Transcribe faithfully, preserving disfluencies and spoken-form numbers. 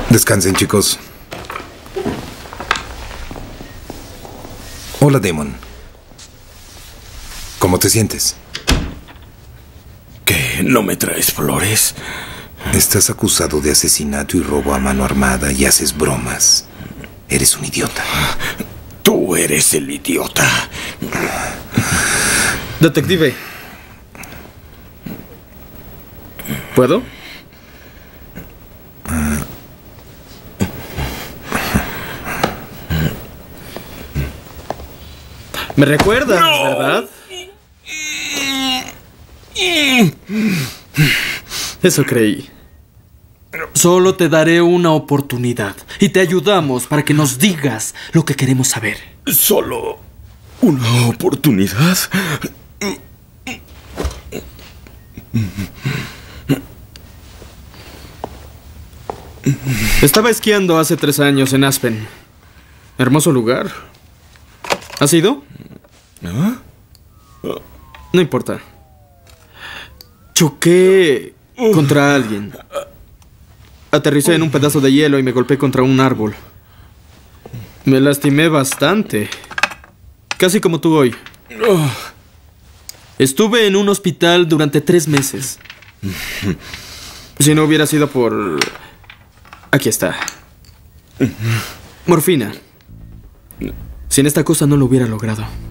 Descansen, chicos. Hola, Damon. ¿Cómo te sientes? ¿Qué? ¿No me traes flores? Estás acusado de asesinato y robo a mano armada y haces bromas. Eres un idiota. Tú eres el idiota. Detective. ¿Puedo? Me recuerdas, No. ¿verdad? Eso creí. Solo te daré una oportunidad y te ayudamos para que nos digas lo que queremos saber. ¿Solo una oportunidad? Estaba esquiando hace tres años en Aspen. Hermoso lugar. ¿Has ido? ¿Ah? No importa. Choqué contra alguien. Aterricé en un pedazo de hielo y me golpeé contra un árbol. Me lastimé bastante. Casi como tú hoy. Estuve en un hospital durante tres meses. Si no hubiera sido por... Aquí está. Morfina. Sin esta cosa no lo hubiera logrado.